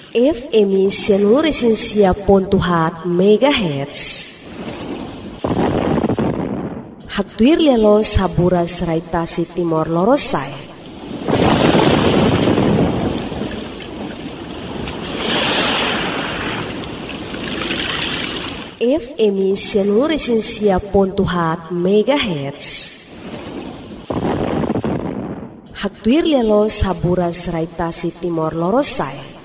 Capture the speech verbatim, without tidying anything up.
F M Seluruh Pontuhat Megahertz. Haktuir lelo sabura seraitasi Timor Lorosai. F M Seluruh Pontuhat Megahertz. Haktuir lelo sabura seraitasi Timor Lorosai.